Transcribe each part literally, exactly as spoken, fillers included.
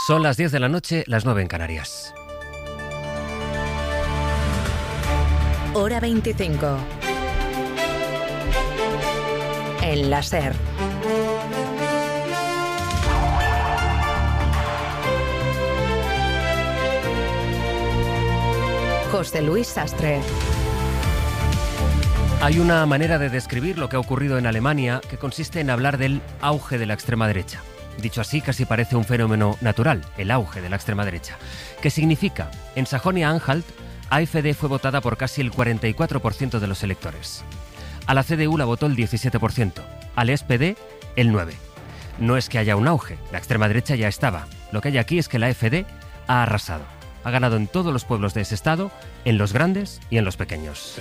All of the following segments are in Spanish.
Son las diez de la noche, las nueve en Canarias. Hora veinticinco. En la SER. José Luis Sastre. Hay una manera de describir lo que ha ocurrido en Alemania que consiste en hablar del auge de la extrema derecha. Dicho así, casi parece un fenómeno natural, el auge de la extrema derecha. ¿Qué significa? En Sajonia-Anhalt, AfD fue votada por casi el cuarenta y cuatro por ciento de los electores. A la C D U la votó el diecisiete por ciento, al S P D el nueve por ciento. No es que haya un auge, la extrema derecha ya estaba. Lo que hay aquí es que la AfD ha arrasado. Ha ganado en todos los pueblos de ese estado, en los grandes y en los pequeños.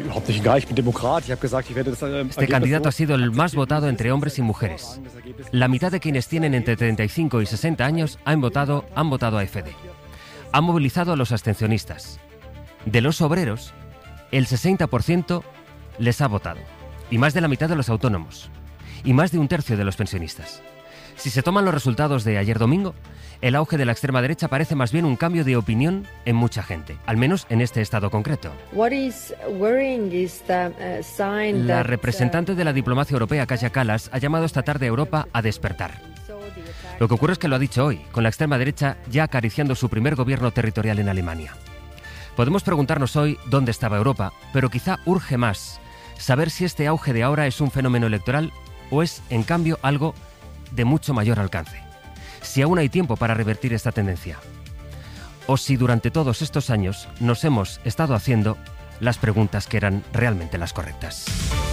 Este candidato ha sido el más votado entre hombres y mujeres. La mitad de quienes tienen entre treinta y cinco y sesenta años han votado, han votado a AfD. Han movilizado a los abstencionistas. De los obreros, el sesenta por ciento les ha votado. Y más de la mitad de los autónomos. Y más de un tercio de los pensionistas. Si se toman los resultados de ayer domingo, el auge de la extrema derecha parece más bien un cambio de opinión en mucha gente, al menos en este estado concreto. La representante de la diplomacia europea, Kaja Kallas, ha llamado esta tarde a Europa a despertar. Lo que ocurre es que lo ha dicho hoy, con la extrema derecha ya acariciando su primer gobierno territorial en Alemania. Podemos preguntarnos hoy dónde estaba Europa, pero quizá urge más saber si este auge de ahora es un fenómeno electoral o es, en cambio, algo de mucho mayor alcance. Si aún hay tiempo para revertir esta tendencia. O si durante todos estos años nos hemos estado haciendo las preguntas que eran realmente las correctas.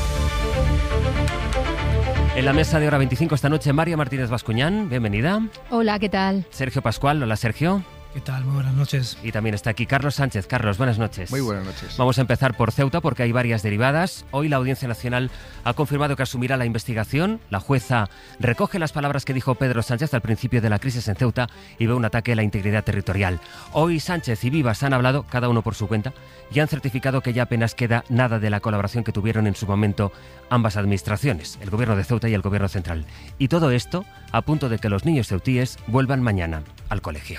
En la mesa de Hora veinticinco esta noche, María Martínez Bascuñán, bienvenida. Hola, ¿qué tal? Sergio Pascual, hola Sergio. ¿Qué tal? Muy buenas noches. Y también está aquí Carlos Sánchez. Carlos, buenas noches. Muy buenas noches. Vamos a empezar por Ceuta porque hay varias derivadas. Hoy la Audiencia Nacional ha confirmado que asumirá la investigación. La jueza recoge las palabras que dijo Pedro Sánchez al principio de la crisis en Ceuta y ve un ataque a la integridad territorial. Hoy Sánchez y Vivas han hablado, cada uno por su cuenta, y han certificado que ya apenas queda nada de la colaboración que tuvieron en su momento ambas administraciones, el gobierno de Ceuta y el gobierno central. Y todo esto a punto de que los niños ceutíes vuelvan mañana al colegio.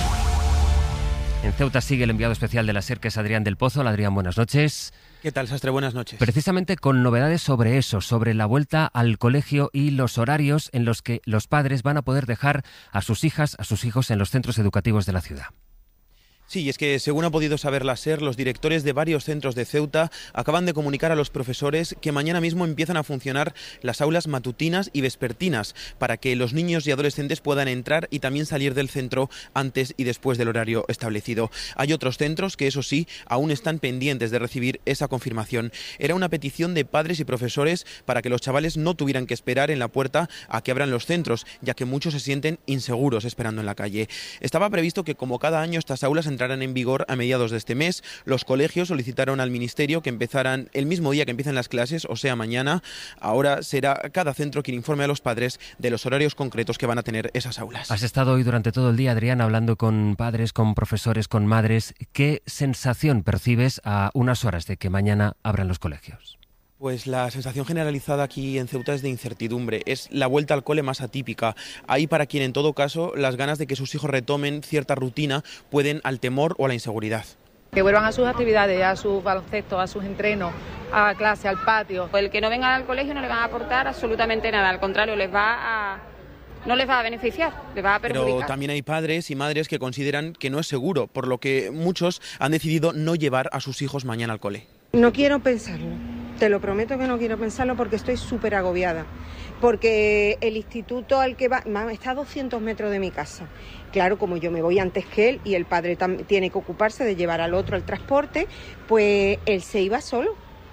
En Ceuta sigue el enviado especial de la SER, que es Adrián del Pozo. Hola, Adrián, buenas noches. ¿Qué tal, Sastre? Buenas noches. Precisamente con novedades sobre eso, sobre la vuelta al colegio y los horarios en los que los padres van a poder dejar a sus hijas, a sus hijos en los centros educativos de la ciudad. Sí, es que según ha podido saber la SER, los directores de varios centros de Ceuta acaban de comunicar a los profesores que mañana mismo empiezan a funcionar las aulas matutinas y vespertinas para que los niños y adolescentes puedan entrar y también salir del centro antes y después del horario establecido. Hay otros centros que, eso sí, aún están pendientes de recibir esa confirmación. Era una petición de padres y profesores para que los chavales no tuvieran que esperar en la puerta a que abran los centros, ya que muchos se sienten inseguros esperando en la calle. Estaba previsto que, como cada año, estas aulas entrarán en vigor a mediados de este mes. Los colegios solicitaron al Ministerio que empezaran el mismo día que empiezan las clases, o sea, mañana. Ahora será cada centro quien informe a los padres de los horarios concretos que van a tener esas aulas. Has estado hoy durante todo el día, Adrián, hablando con padres, con profesores, con madres. ¿Qué sensación percibes a unas horas de que mañana abran los colegios? Pues la sensación generalizada aquí en Ceuta es de incertidumbre, es la vuelta al cole más atípica. Hay para quien en todo caso las ganas de que sus hijos retomen cierta rutina pueden al temor o a la inseguridad. Que vuelvan a sus actividades, a sus baloncestos, a sus entrenos, a la clase, al patio. El que no vengan al colegio no le van a aportar absolutamente nada, al contrario, les va a... no les va a beneficiar, les va a perjudicar. Pero también hay padres y madres que consideran que no es seguro, por lo que muchos han decidido no llevar a sus hijos mañana al cole. No quiero pensarlo, te lo prometo que no quiero pensarlo porque estoy súper agobiada. Porque el instituto al que va está a doscientos metros de mi casa. Claro, como yo me voy antes que él y el padre tam- tiene que ocuparse de llevar al otro al transporte, pues él se iba solo.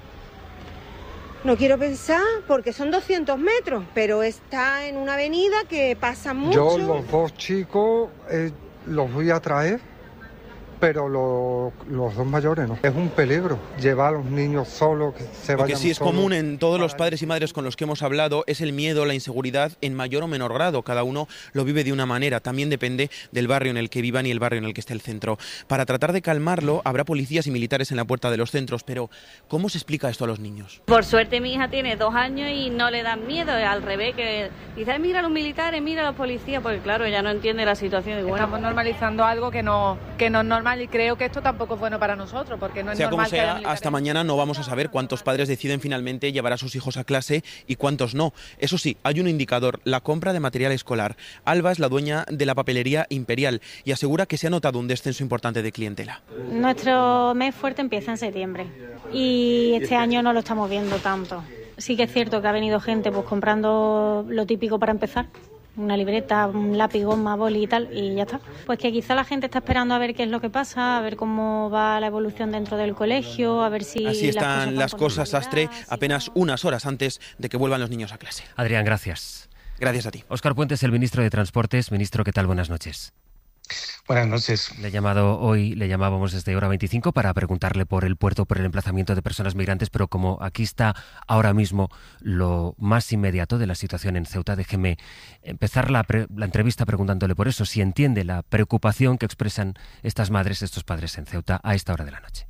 No quiero pensar porque son doscientos metros, pero está en una avenida que pasa mucho. Yo los dos chicos eh, los voy a traer pero lo, los dos mayores no. Es un peligro llevar a los niños solos, que se vayan Lo que sí es solos. común en todos los padres y madres con los que hemos hablado es el miedo, la inseguridad en mayor o menor grado. Cada uno lo vive de una manera. También depende del barrio en el que vivan y el barrio en el que esté el centro. Para tratar de calmarlo, habrá policías y militares en la puerta de los centros, pero ¿cómo se explica esto a los niños? Por suerte mi hija tiene dos años y no le dan miedo, es al revés, que dice, mira a los militares, mira a los policías, porque claro, ella no entiende la situación. Y bueno, estamos normalizando algo que no, que no es normal y creo que esto tampoco es bueno para nosotros, porque no es sea normal como sea, que haya militares. hasta mañana no vamos a saber cuántos padres deciden finalmente llevar a sus hijos a clase y cuántos no. Eso sí, hay un indicador, la compra de material escolar. Alba es la dueña de la papelería Imperial y asegura que se ha notado un descenso importante de clientela. Nuestro mes fuerte empieza en septiembre y este año no lo estamos viendo tanto. Sí que es cierto que ha venido gente pues comprando lo típico para empezar, una libreta, un lápiz, goma, boli y tal, y ya está. Pues que quizá la gente está esperando a ver qué es lo que pasa, a ver cómo va la evolución dentro del colegio, a ver si... Así están las cosas, las cosas Sastre, apenas unas horas antes de que vuelvan los niños a clase. Adrián, gracias. Gracias a ti. Óscar Puentes, el ministro de Transportes. Ministro, ¿qué tal? Buenas noches. Buenas noches. Le he llamado hoy, le llamábamos desde Hora veinticinco para preguntarle por el puerto, por el emplazamiento de personas migrantes, pero como aquí está ahora mismo lo más inmediato de la situación en Ceuta, déjeme empezar la, pre- la entrevista preguntándole por eso, si entiende la preocupación que expresan estas madres, estos padres en Ceuta a esta hora de la noche.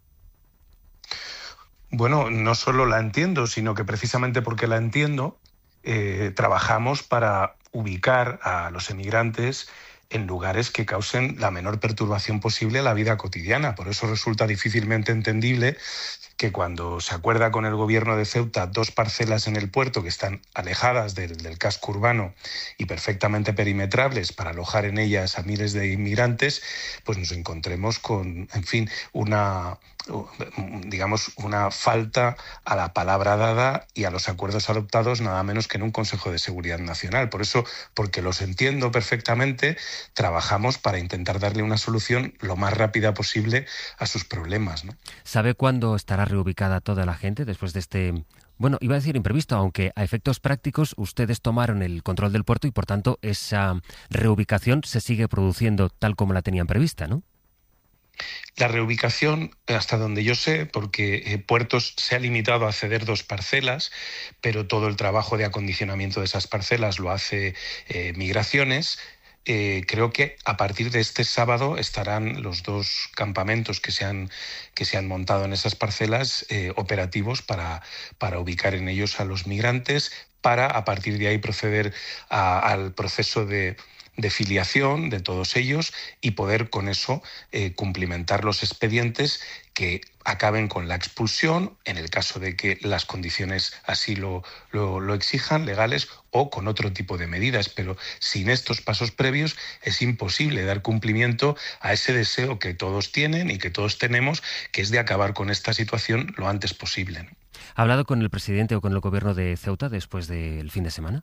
Bueno, no solo la entiendo, sino que precisamente porque la entiendo, eh, trabajamos para ubicar a los emigrantes en lugares que causen la menor perturbación posible a la vida cotidiana. Por eso resulta difícilmente entendible que cuando se acuerda con el gobierno de Ceuta dos parcelas en el puerto que están alejadas del, del casco urbano y perfectamente perimetrables para alojar en ellas a miles de inmigrantes, pues nos encontremos con, en fin, una... digamos, una falta a la palabra dada y a los acuerdos adoptados nada menos que en un Consejo de Seguridad Nacional. Por eso, porque los entiendo perfectamente, trabajamos para intentar darle una solución lo más rápida posible a sus problemas, ¿no? ¿Sabe cuándo estará reubicada toda la gente después de este, bueno, iba a decir imprevisto, aunque a efectos prácticos ustedes tomaron el control del puerto y por tanto esa reubicación se sigue produciendo tal como la tenían prevista, ¿no? La reubicación, hasta donde yo sé, porque eh, Puertos se ha limitado a ceder dos parcelas, pero todo el trabajo de acondicionamiento de esas parcelas lo hace eh, Migraciones. Eh, creo que a partir de este sábado estarán los dos campamentos que se han, que se han montado en esas parcelas eh, operativos para, para ubicar en ellos a los migrantes, para a partir de ahí proceder a, al proceso de... de filiación de todos ellos y poder con eso eh, cumplimentar los expedientes que acaben con la expulsión, en el caso de que las condiciones así lo, lo, lo exijan, legales, o con otro tipo de medidas. Pero sin estos pasos previos es imposible dar cumplimiento a ese deseo que todos tienen y que todos tenemos, que es de acabar con esta situación lo antes posible, ¿no? ¿Ha hablado con el presidente o con el gobierno de Ceuta después del fin de semana?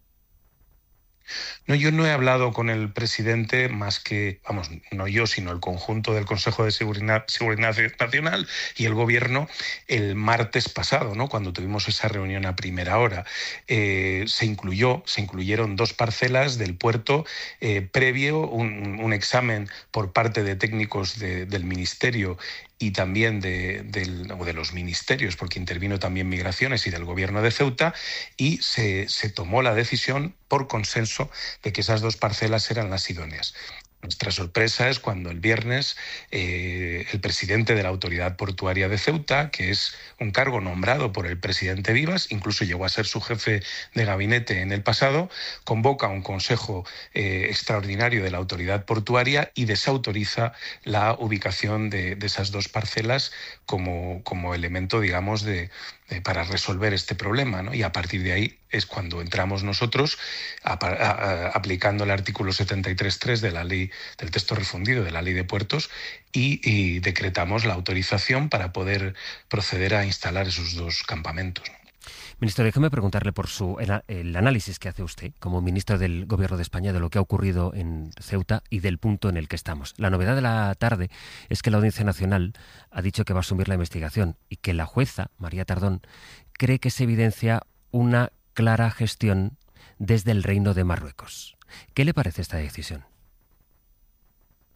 No, yo no he hablado con el presidente más que, vamos, no yo, sino el conjunto del Consejo de Seguridad, Seguridad Nacional y el Gobierno el martes pasado, ¿no? Cuando tuvimos esa reunión a primera hora. Eh, se incluyó, se incluyeron dos parcelas del puerto eh, previo, un, un examen por parte de técnicos de, del Ministerio y también de, del, de los ministerios, porque intervino también Migraciones y del Gobierno de Ceuta, y se, se tomó la decisión por consenso de que esas dos parcelas eran las idóneas. Nuestra sorpresa es cuando el viernes eh, el presidente de la Autoridad Portuaria de Ceuta, que es un cargo nombrado por el presidente Vivas, incluso llegó a ser su jefe de gabinete en el pasado, convoca un consejo eh, extraordinario de la Autoridad Portuaria y desautoriza la ubicación de, de esas dos parcelas como, como elemento, digamos, de, de, para resolver este problema, ¿no? Y a partir de ahí es cuando entramos nosotros a, a, a, aplicando el artículo setenta y tres punto tres de la ley del texto refundido de la Ley de Puertos y, y decretamos la autorización para poder proceder a instalar esos dos campamentos, ¿no? Ministro, déjeme preguntarle por su el, el análisis que hace usted como ministro del Gobierno de España de lo que ha ocurrido en Ceuta y del punto en el que estamos. La novedad de la tarde es que la Audiencia Nacional ha dicho que va a asumir la investigación y que la jueza, María Tardón, cree que se evidencia una clara gestión desde el Reino de Marruecos. ¿Qué le parece esta decisión?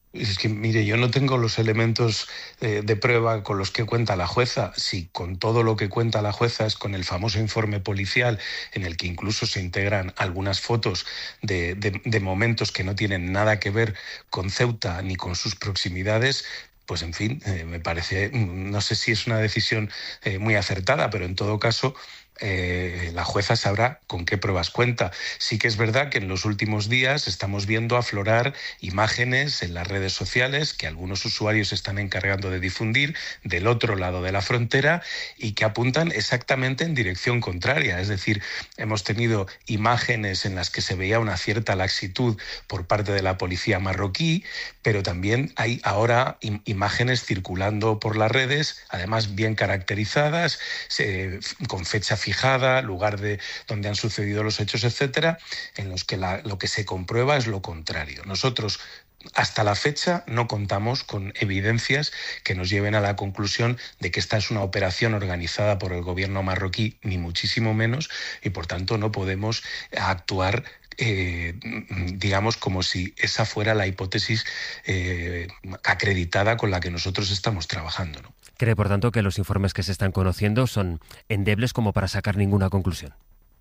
Es que, mire, yo no tengo los elementos eh, de prueba con los que cuenta la jueza. Si con todo lo que cuenta la jueza es con el famoso informe policial, en el que incluso se integran algunas fotos de, de, de momentos que no tienen nada que ver con Ceuta ni con sus proximidades, pues en fin, eh, me parece, no sé si es una decisión eh, muy acertada, pero en todo caso Eh, la jueza sabrá con qué pruebas cuenta. Sí que es verdad que en los últimos días estamos viendo aflorar imágenes en las redes sociales que algunos usuarios están encargando de difundir del otro lado de la frontera y que apuntan exactamente en dirección contraria. Es decir, hemos tenido imágenes en las que se veía una cierta laxitud por parte de la policía marroquí, pero también hay ahora im- imágenes circulando por las redes, además bien caracterizadas, se, con fecha fija fijada, lugar de donde han sucedido los hechos, etcétera, en los que la, lo que se comprueba es lo contrario. Nosotros, hasta la fecha, no contamos con evidencias que nos lleven a la conclusión de que esta es una operación organizada por el gobierno marroquí, ni muchísimo menos, y por tanto no podemos actuar Eh, digamos, como si esa fuera la hipótesis eh, acreditada con la que nosotros estamos trabajando, ¿no? ¿Cree, por tanto, que los informes que se están conociendo son endebles como para sacar ninguna conclusión?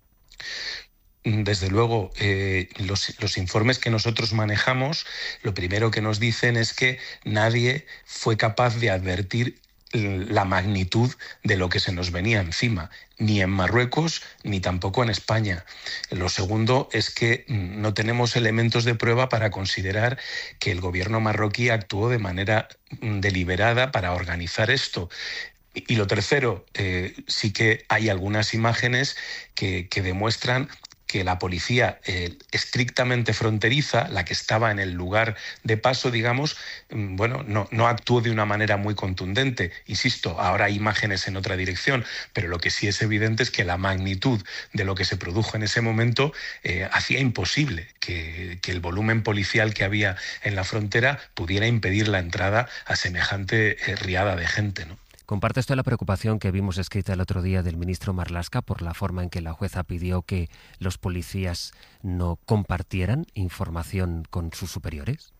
Desde luego, eh, los, los informes que nosotros manejamos, lo primero que nos dicen es que nadie fue capaz de advertir la magnitud de lo que se nos venía encima, ni en Marruecos ni tampoco en España. Lo segundo es que no tenemos elementos de prueba para considerar que el gobierno marroquí actuó de manera deliberada para organizar esto. Y lo tercero, eh, sí que hay algunas imágenes que, que demuestran que la policía eh, estrictamente fronteriza, la que estaba en el lugar de paso, digamos, bueno, no, no actuó de una manera muy contundente. Insisto, ahora hay imágenes en otra dirección, pero lo que sí es evidente es que la magnitud de lo que se produjo en ese momento eh, hacía imposible que, que el volumen policial que había en la frontera pudiera impedir la entrada a semejante eh, riada de gente, ¿no? ¿Comparte esto la preocupación que vimos escrita el otro día del ministro Marlaska por la forma en que la jueza pidió que los policías no compartieran información con sus superiores?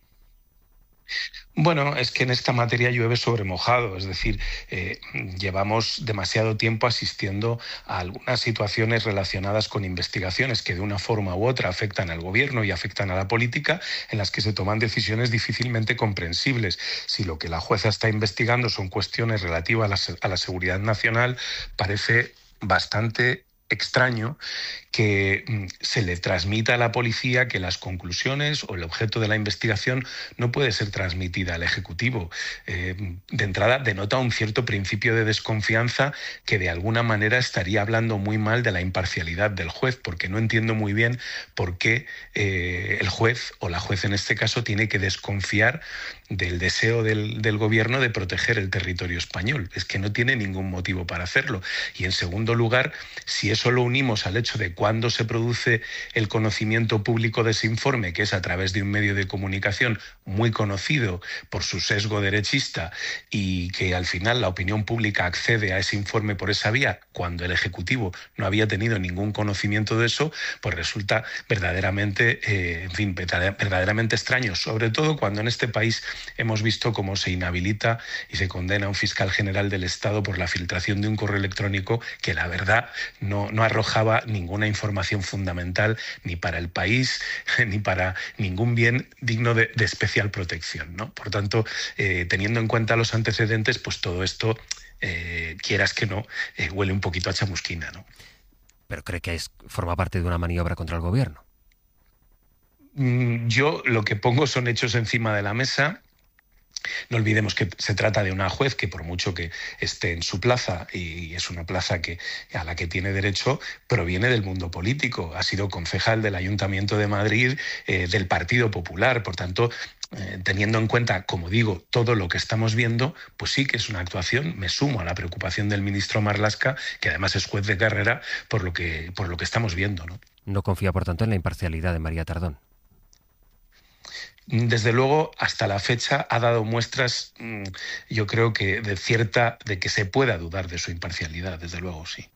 Bueno, es que en esta materia llueve sobre mojado, es decir, eh, llevamos demasiado tiempo asistiendo a algunas situaciones relacionadas con investigaciones que de una forma u otra afectan al gobierno y afectan a la política, en las que se toman decisiones difícilmente comprensibles. Si lo que la jueza está investigando son cuestiones relativas a la, a la seguridad nacional, parece bastante extraño que se le transmita a la policía que las conclusiones o el objeto de la investigación no puede ser transmitida al Ejecutivo. Eh, de entrada, denota un cierto principio de desconfianza que de alguna manera estaría hablando muy mal de la imparcialidad del juez, porque no entiendo muy bien por qué eh, el juez, o la juez en este caso, tiene que desconfiar del deseo del, del gobierno de proteger el territorio español. Es que no tiene ningún motivo para hacerlo. Y en segundo lugar, si eso lo unimos al hecho de cuándo se produce el conocimiento público de ese informe, que es a través de un medio de comunicación muy conocido por su sesgo derechista y que al final la opinión pública accede a ese informe por esa vía, cuando el Ejecutivo no había tenido ningún conocimiento de eso, pues resulta verdaderamente, eh, en fin, verdaderamente extraño, sobre todo cuando en este país hemos visto cómo se inhabilita y se condena a un fiscal general del Estado por la filtración de un correo electrónico que la verdad no, no arrojaba ninguna información fundamental ni para el país ni para ningún bien digno de, de especial protección, ¿no? Por tanto, eh, teniendo en cuenta los antecedentes, pues todo esto, eh, quieras que no, eh, huele un poquito a chamusquina, ¿no? ¿Pero cree que es, forma parte de una maniobra contra el gobierno? Yo lo que pongo son hechos encima de la mesa. No olvidemos que se trata de una juez que, por mucho que esté en su plaza, y es una plaza que, a la que tiene derecho, proviene del mundo político. Ha sido concejal del Ayuntamiento de Madrid, eh, del Partido Popular. Por tanto, eh, teniendo en cuenta, como digo, todo lo que estamos viendo, pues sí que es una actuación. Me sumo a la preocupación del ministro Marlaska, que además es juez de carrera, por lo que, por lo que estamos viendo, ¿no? No confía, por tanto, en la imparcialidad de María Tardón. Desde luego, hasta la fecha ha dado muestras, yo creo que de cierta, de que se pueda dudar de su imparcialidad, desde luego, sí.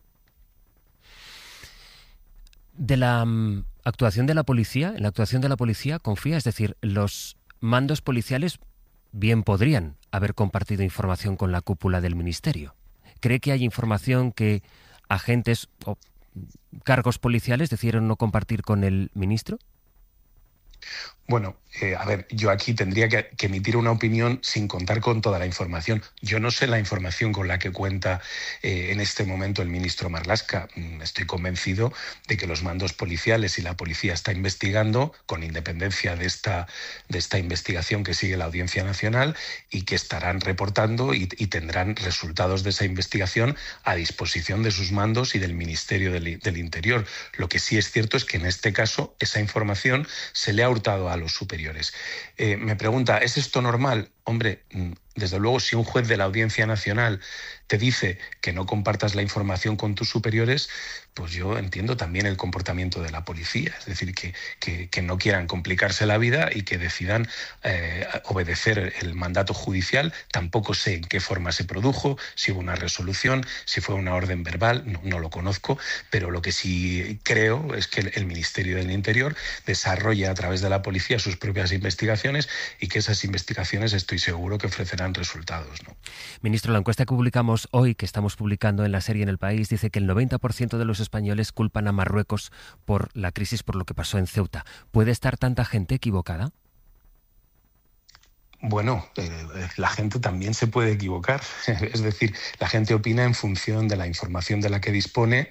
De la um, actuación de la policía, en la actuación de la policía confía, es decir, los mandos policiales bien podrían haber compartido información con la cúpula del ministerio. ¿Cree que hay información que agentes o cargos policiales decidieron no compartir con el ministro? Bueno, eh, a ver, yo aquí tendría que, que emitir una opinión sin contar con toda la información. Yo no sé la información con la que cuenta eh, en este momento el ministro Marlaska. Estoy convencido de que los mandos policiales y la policía está investigando, con independencia de esta, de esta investigación que sigue la Audiencia Nacional, y que estarán reportando y, y tendrán resultados de esa investigación a disposición de sus mandos y del Ministerio del, del Interior. Lo que sí es cierto es que en este caso esa información se le ha hurtado a los superiores. Eh, me pregunta, ¿es esto normal? Hombre, desde luego, si un juez de la Audiencia Nacional te dice que no compartas la información con tus superiores, pues yo entiendo también el comportamiento de la policía. Es decir, que, que, que no quieran complicarse la vida y que decidan eh, obedecer el mandato judicial. Tampoco sé en qué forma se produjo, si hubo una resolución, si fue una orden verbal, no, no lo conozco, pero lo que sí creo es que el, el Ministerio del Interior desarrolla a través de la policía sus propias investigaciones y que esas investigaciones estoy seguro que ofrecerán resultados, ¿no? Ministro, la encuesta que publicamos hoy, que estamos publicando en la serie En el País, dice que el noventa por ciento de los españoles culpan a Marruecos por la crisis, por lo que pasó en Ceuta. ¿Puede estar tanta gente equivocada? Bueno, eh, la gente también se puede equivocar. Es decir, la gente opina en función de la información de la que dispone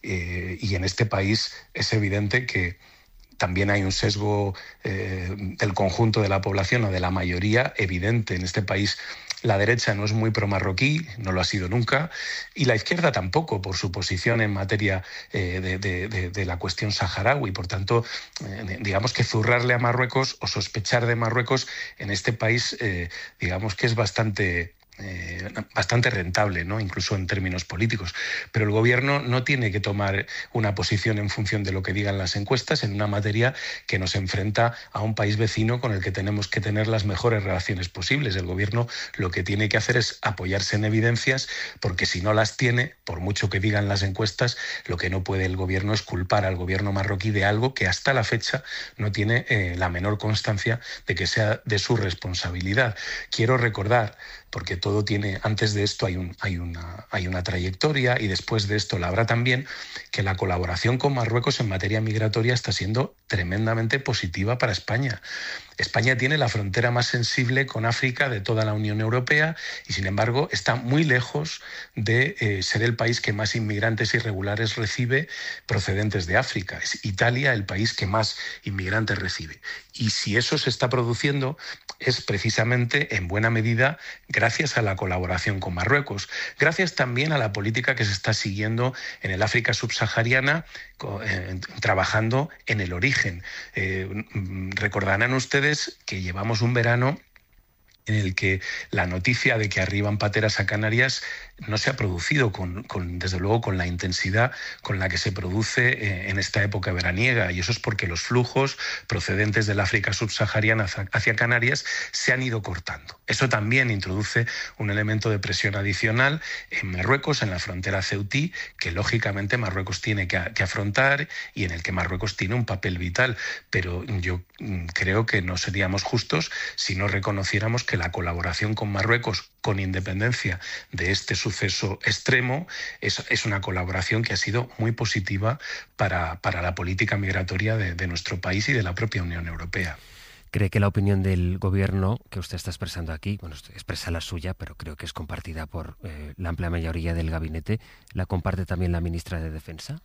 eh, y en este país es evidente que también hay un sesgo eh, del conjunto de la población o de la mayoría evidente. En este país la derecha no es muy pro-marroquí, no lo ha sido nunca, y la izquierda tampoco, por su posición en materia eh, de, de, de, de la cuestión saharaui. Por tanto, eh, digamos que zurrarle a Marruecos o sospechar de Marruecos en este país, eh, digamos que es bastante... Eh, bastante rentable, ¿no? Incluso en términos políticos. Pero el gobierno no tiene que tomar una posición en función de lo que digan las encuestas en una materia que nos enfrenta a un país vecino con el que tenemos que tener las mejores relaciones posibles. El gobierno lo que tiene que hacer es apoyarse en evidencias, porque si no las tiene, por mucho que digan las encuestas, lo que no puede el gobierno es culpar al gobierno marroquí de algo que hasta la fecha no tiene eh, la menor constancia de que sea de su responsabilidad. Quiero recordar, porque todo tiene, antes de esto hay, un, hay, una, hay una trayectoria y después de esto la habrá también, que la colaboración con Marruecos en materia migratoria está siendo tremendamente positiva para España. España tiene la frontera más sensible con África de toda la Unión Europea y, sin embargo, está muy lejos de eh, ser el país que más inmigrantes irregulares recibe procedentes de África. Es Italia el país que más inmigrantes recibe. Y si eso se está produciendo es precisamente en buena medida gracias a la colaboración con Marruecos, gracias también a la política que se está siguiendo en el África subsahariana, eh, trabajando en el origen. Eh, recordarán ustedes que llevamos un verano en el que la noticia de que arriban pateras a Canarias no se ha producido, con, con, desde luego, con la intensidad con la que se produce eh, en esta época veraniega. Y eso es porque los flujos procedentes del África subsahariana hacia, hacia Canarias se han ido cortando. Eso también introduce un elemento de presión adicional en Marruecos, en la frontera ceutí, que lógicamente Marruecos tiene que, que afrontar y en el que Marruecos tiene un papel vital. Pero yo creo que no seríamos justos si no reconociéramos que la colaboración con Marruecos, con independencia de este suceso extremo, es, es una colaboración que ha sido muy positiva para, para la política migratoria de, de nuestro país y de la propia Unión Europea. ¿Cree que la opinión del gobierno que usted está expresando aquí, bueno, usted expresa la suya, pero creo que es compartida por eh, la amplia mayoría del gabinete, la comparte también la ministra de Defensa?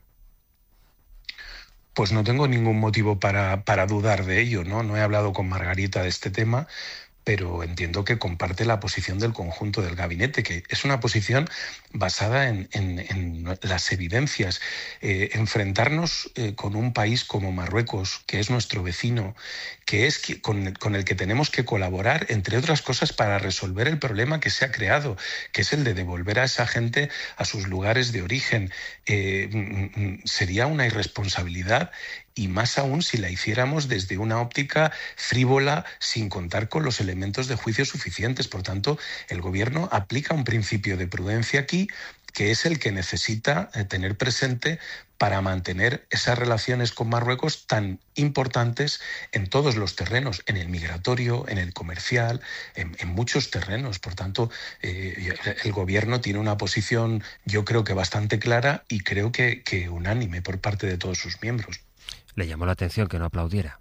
Pues no tengo ningún motivo para, para dudar de ello, ¿no? No he hablado con Margarita de este tema, pero entiendo que comparte la posición del conjunto del gabinete, que es una posición basada en, en, en las evidencias. Eh, enfrentarnos eh, con un país como Marruecos, que es nuestro vecino, que es que, con, con el que tenemos que colaborar, entre otras cosas, para resolver el problema que se ha creado, que es el de devolver a esa gente a sus lugares de origen, eh, sería una irresponsabilidad y más aún si la hiciéramos desde una óptica frívola, sin contar con los elementos de juicio suficientes. Por tanto, el Gobierno aplica un principio de prudencia aquí, que es el que necesita tener presente para mantener esas relaciones con Marruecos tan importantes en todos los terrenos, en el migratorio, en el comercial, en, en muchos terrenos. Por tanto, eh, el Gobierno tiene una posición, yo creo que bastante clara y creo que, que unánime por parte de todos sus miembros. Le llamó la atención que no aplaudiera.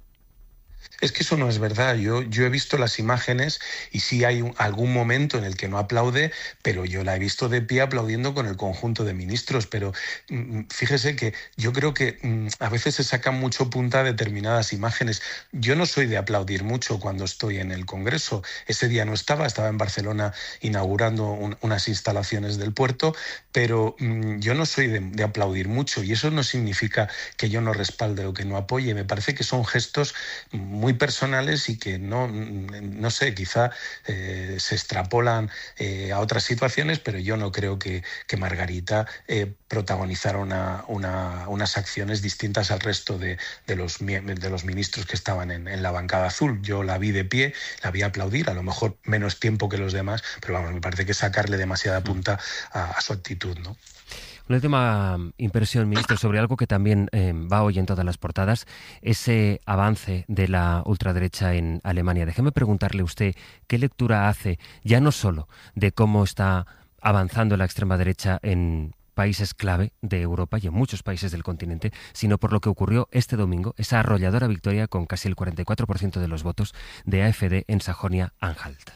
Es que eso no es verdad. Yo, yo he visto las imágenes y sí hay un, algún momento en el que no aplaude, pero yo la he visto de pie aplaudiendo con el conjunto de ministros. Pero mm, fíjese que yo creo que mm, a veces se sacan mucho punta determinadas imágenes. Yo no soy de aplaudir mucho cuando estoy en el Congreso. Ese día no estaba, estaba en Barcelona inaugurando un, unas instalaciones del puerto, pero mm, yo no soy de, de aplaudir mucho y eso no significa que yo no respalde o que no apoye. Me parece que son gestos muy personales y que no, no sé, quizá eh, se extrapolan eh, a otras situaciones, pero yo no creo que, que Margarita eh, protagonizara una, una, unas acciones distintas al resto de, de, los, de los ministros que estaban en, en la bancada azul. Yo la vi de pie, la vi aplaudir, a lo mejor menos tiempo que los demás, pero vamos, me parece que sacarle demasiada punta a, a su actitud, ¿no? Una última impresión, ministro, sobre algo que también eh, va hoy en todas las portadas, ese avance de la ultraderecha en Alemania. Déjeme preguntarle a usted qué lectura hace, ya no solo de cómo está avanzando la extrema derecha en países clave de Europa y en muchos países del continente, sino por lo que ocurrió este domingo, esa arrolladora victoria con casi el cuarenta y cuatro por ciento de los votos de AfD en Sajonia-Anhalt.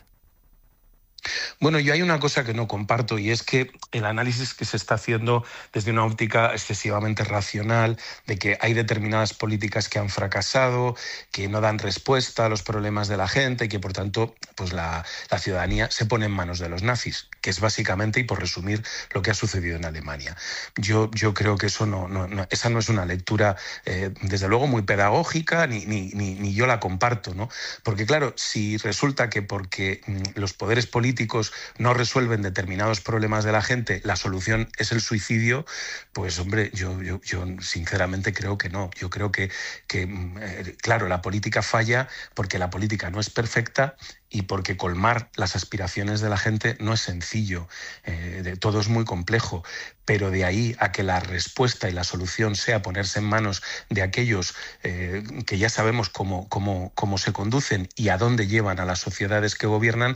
Bueno, yo hay una cosa que no comparto y es que el análisis que se está haciendo desde una óptica excesivamente racional, de que hay determinadas políticas que han fracasado, que no dan respuesta a los problemas de la gente y que por tanto pues la, la ciudadanía se pone en manos de los nazis, que es básicamente, y por resumir, lo que ha sucedido en Alemania. Yo, yo creo que eso no, no, no, esa no es una lectura, eh, desde luego, muy pedagógica, ni, ni, ni, ni yo la comparto, ¿no? Porque claro, si resulta que porque mm, los poderes políticos no resuelven determinados problemas de la gente, la solución es el suicidio, pues hombre, yo, yo, yo sinceramente creo que no. Yo creo que, que eh, claro, la política falla porque la política no es perfecta y porque colmar las aspiraciones de la gente no es sencillo, eh, de, todo es muy complejo, pero de ahí a que la respuesta y la solución sea ponerse en manos de aquellos eh, que ya sabemos cómo, cómo, cómo se conducen y a dónde llevan a las sociedades que gobiernan,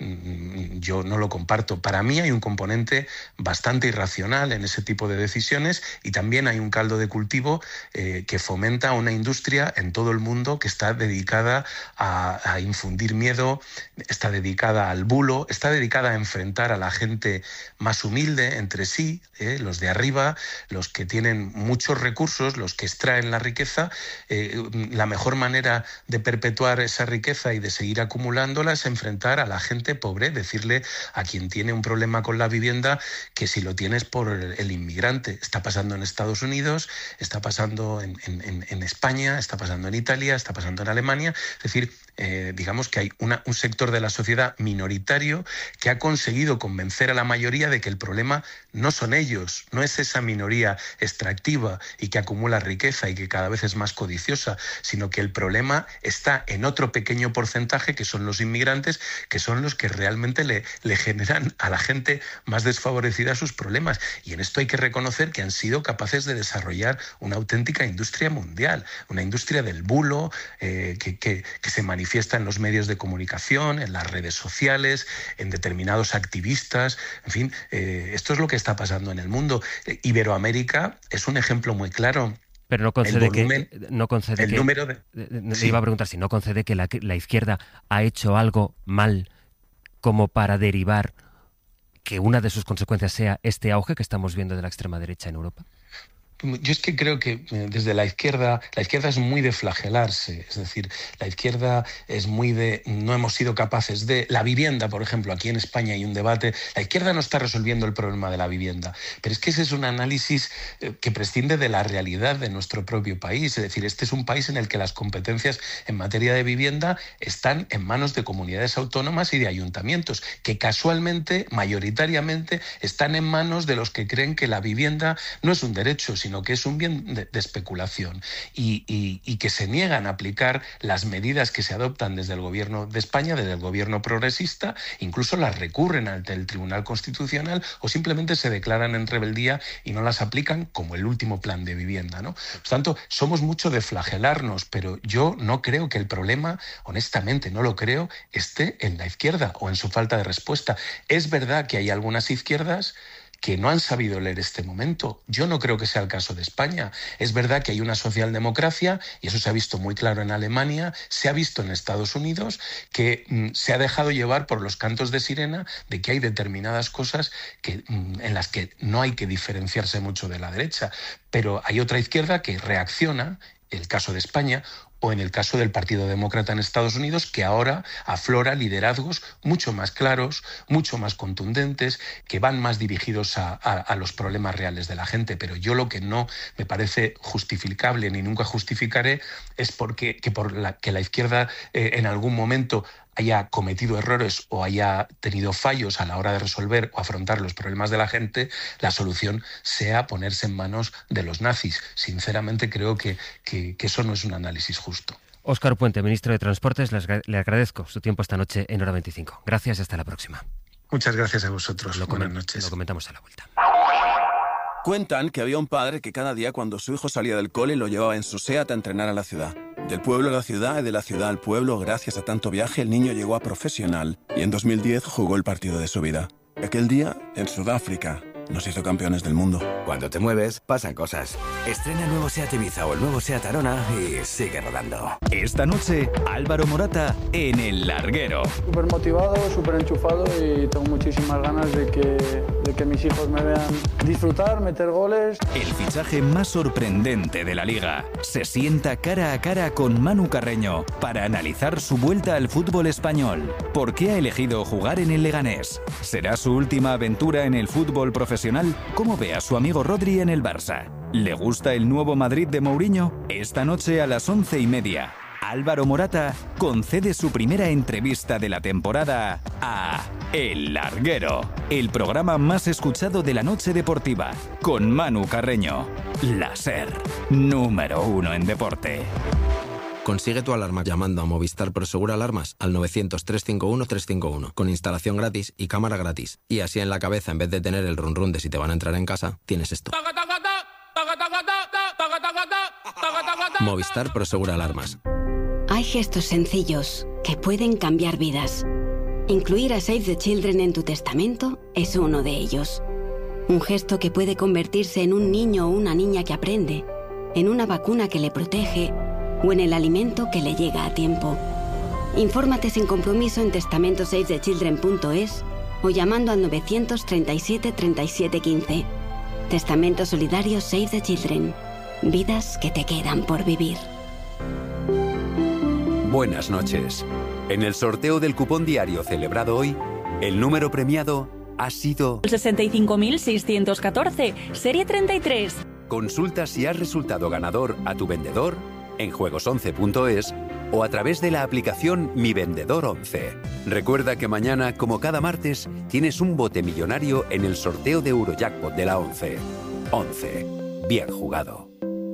mmm, yo no lo comparto. Para mí hay un componente bastante irracional en ese tipo de decisiones y también hay un caldo de cultivo eh, que fomenta una industria en todo el mundo que está dedicada a, a infundir miedo, está dedicada al bulo, está dedicada a enfrentar a la gente más humilde entre sí, eh, los de arriba, los que tienen muchos recursos, los que extraen la riqueza. Eh, la mejor manera de perpetuar esa riqueza y de seguir acumulándola es enfrentar a la gente pobre, decirle a quien tiene un problema con la vivienda que si lo tienes por el inmigrante. Está pasando en Estados Unidos, está pasando en, en, en España, está pasando en Italia, está pasando en Alemania. Es decir, eh, digamos que hay una, un sector de la sociedad minoritario que ha conseguido convencer a la mayoría de que el problema no son ellos, no es esa minoría extractiva y que acumula riqueza y que cada vez es más codiciosa, sino que el problema está en otro pequeño porcentaje que son los inmigrantes, que son los que realmente le, le generan a la gente más desfavorecida sus problemas. Y en esto hay que reconocer que han sido capaces de desarrollar una auténtica industria mundial, una industria del bulo eh, que, que, que se manifiesta en los medios de comunicación, en las redes sociales, en determinados activistas. En fin, eh, esto es lo que está pasando en el mundo. Eh, Iberoamérica es un ejemplo muy claro. Pero no concede volumen, que no concede el que, número de le sí. iba a preguntar si no concede que la, la izquierda ha hecho algo mal como para derivar que una de sus consecuencias sea este auge que estamos viendo de la extrema derecha en Europa. Yo es que creo que desde la izquierda, la izquierda es muy de flagelarse, es decir, la izquierda es muy de, no hemos sido capaces de, la vivienda, por ejemplo, aquí en España hay un debate, la izquierda no está resolviendo el problema de la vivienda, pero es que ese es un análisis que prescinde de la realidad de nuestro propio país, es decir, este es un país en el que las competencias en materia de vivienda están en manos de comunidades autónomas y de ayuntamientos, que casualmente, mayoritariamente, están en manos de los que creen que la vivienda no es un derecho, sino sino que es un bien de, de especulación y, y, y que se niegan a aplicar las medidas que se adoptan desde el Gobierno de España, desde el Gobierno progresista, incluso las recurren ante el Tribunal Constitucional o simplemente se declaran en rebeldía y no las aplican, como el último plan de vivienda, ¿no? Por tanto, somos mucho de flagelarnos, pero yo no creo que el problema, honestamente no lo creo, esté en la izquierda o en su falta de respuesta. Es verdad que hay algunas izquierdas que no han sabido leer este momento. Yo no creo que sea el caso de España. Es verdad que hay una socialdemocracia, y eso se ha visto muy claro en Alemania, se ha visto en Estados Unidos, que mm, se ha dejado llevar por los cantos de sirena de que hay determinadas cosas que, mm, en las que no hay que diferenciarse mucho de la derecha. Pero hay otra izquierda que reacciona, el caso de España, o en el caso del Partido Demócrata en Estados Unidos, que ahora aflora liderazgos mucho más claros, mucho más contundentes, que van más dirigidos a, a, a los problemas reales de la gente. Pero yo lo que no me parece justificable ni nunca justificaré es porque, que, por la, que la izquierda eh, en algún momento haya cometido errores o haya tenido fallos a la hora de resolver o afrontar los problemas de la gente, la solución sea ponerse en manos de los nazis. Sinceramente creo que, que, que eso no es un análisis justo. Óscar Puente, ministro de Transportes, le agradezco su tiempo esta noche en Hora veinticinco. Gracias y hasta la próxima. Muchas gracias a vosotros. Lo Buenas noches. Lo comentamos a la vuelta. Cuentan que había un padre que cada día cuando su hijo salía del cole lo llevaba en su SEAT a entrenar a la ciudad. Del pueblo a la ciudad y de la ciudad al pueblo, gracias a tanto viaje, el niño llegó a profesional y en dos mil diez jugó el partido de su vida. Aquel día, en Sudáfrica, nos hizo campeones del mundo. Cuando te mueves, pasan cosas. Estrena el nuevo SEAT Ibiza o el nuevo SEAT Arona y sigue rodando. Esta noche, Álvaro Morata en El Larguero. Súper motivado, súper enchufado y tengo muchísimas ganas de que, de que mis hijos me vean disfrutar, meter goles. El fichaje más sorprendente de la Liga. Se sienta cara a cara con Manu Carreño para analizar su vuelta al fútbol español. ¿Por qué ha elegido jugar en el Leganés? ¿Será su última aventura en el fútbol profesional? ¿Cómo ve a su amigo Rodri en el Barça? ¿Le gusta el nuevo Madrid de Mourinho? Esta noche a las once y media, Álvaro Morata concede su primera entrevista de la temporada a El Larguero, el programa más escuchado de la noche deportiva, con Manu Carreño. La SER, número uno en deporte. Consigue tu alarma llamando a Movistar Prosegur Alarmas al novecientos, trescientos cincuenta y uno, trescientos cincuenta y uno, con instalación gratis y cámara gratis. Y así en la cabeza, en vez de tener el run run de si te van a entrar en casa, tienes esto. Movistar Prosegur Alarmas. Hay gestos sencillos que pueden cambiar vidas. Incluir a Save the Children en tu testamento es uno de ellos. Un gesto que puede convertirse en un niño o una niña que aprende, en una vacuna que le protege o en el alimento que le llega a tiempo. Infórmate sin compromiso en testamento save the children punto es o llamando al novecientos treinta y siete, treinta y siete, quince. Testamento solidario Save the Children. Vidas que te quedan por vivir. Buenas noches. En el sorteo del cupón diario celebrado hoy, el número premiado ha sido sesenta y cinco mil seiscientos catorce, serie treinta y tres. Consulta si has resultado ganador a tu vendedor en juegos once punto es o a través de la aplicación Mi Vendedor once. Recuerda que mañana, como cada martes, tienes un bote millonario en el sorteo de Eurojackpot de la once. once. Bien jugado.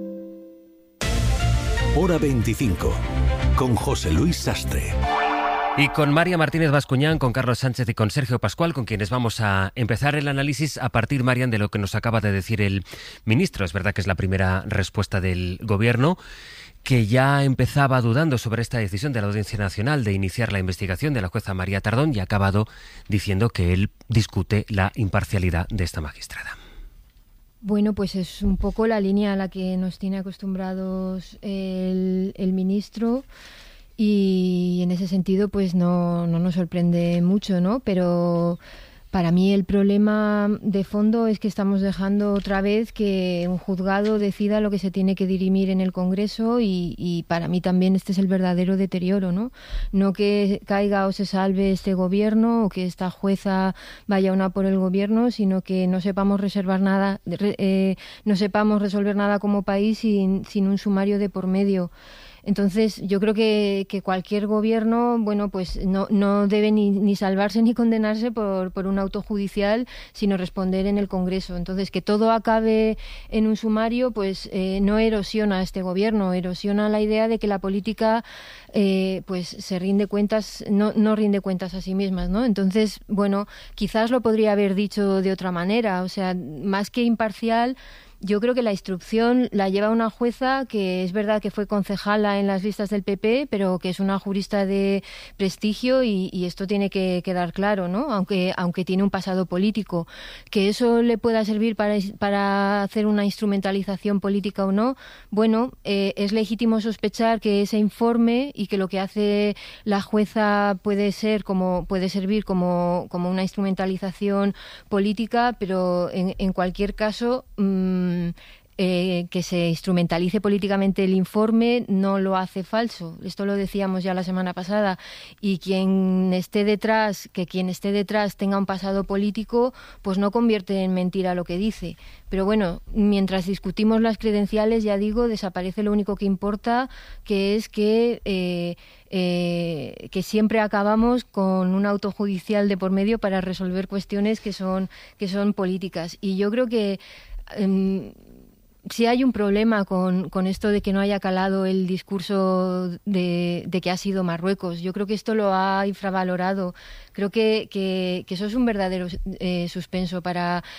Hora veinticinco, con José Luis Sastre. Y con María Martínez Bascuñán, con Carlos Sánchez y con Sergio Pascual, con quienes vamos a empezar el análisis a partir, Marian, de lo que nos acaba de decir el ministro. Es verdad que es la primera respuesta del Gobierno, que ya empezaba dudando sobre esta decisión de la Audiencia Nacional de iniciar la investigación de la jueza María Tardón y ha acabado diciendo que él discute la imparcialidad de esta magistrada. Bueno, pues es un poco la línea a la que nos tiene acostumbrados el, el ministro y en ese sentido pues no, no nos sorprende mucho, ¿no? Pero para mí el problema de fondo es que estamos dejando otra vez que un juzgado decida lo que se tiene que dirimir en el Congreso y, y para mí también este es el verdadero deterioro, ¿no? No que caiga o se salve este gobierno o que esta jueza vaya una por el gobierno, sino que no sepamos reservar nada, eh, no sepamos resolver nada como país sin, sin un sumario de por medio. Entonces, yo creo que, que cualquier gobierno, bueno, pues no, no debe ni, ni salvarse ni condenarse por, por un auto judicial, sino responder en el Congreso. Entonces, que todo acabe en un sumario, pues eh, no erosiona a este gobierno, erosiona la idea de que la política eh, pues se rinde cuentas, no, no rinde cuentas a sí mismas, ¿no? Entonces, bueno, quizás lo podría haber dicho de otra manera, o sea, más que imparcial. Yo creo que la instrucción la lleva una jueza que es verdad que fue concejala en las listas del P P, pero que es una jurista de prestigio y, y esto tiene que quedar claro, ¿no? Aunque, aunque tiene un pasado político. Que eso le pueda servir para, para hacer una instrumentalización política o no, bueno, eh, es legítimo sospechar que ese informe y que lo que hace la jueza puede ser como puede servir como, como una instrumentalización política, pero en, en cualquier caso mmm, Eh, que se instrumentalice políticamente el informe no lo hace falso. Esto lo decíamos ya la semana pasada. Y quien esté detrás, que quien esté detrás tenga un pasado político, pues no convierte en mentira lo que dice. Pero bueno, mientras discutimos las credenciales, ya digo, desaparece lo único que importa, que es que eh, eh, que siempre acabamos con un auto judicial de por medio para resolver cuestiones que son que son políticas. Y yo creo que eh, si hay un problema con, con esto de que no haya calado el discurso de, de que ha sido Marruecos. Yo creo que esto lo ha infravalorado. Creo que, que, que eso es un verdadero eh, suspenso para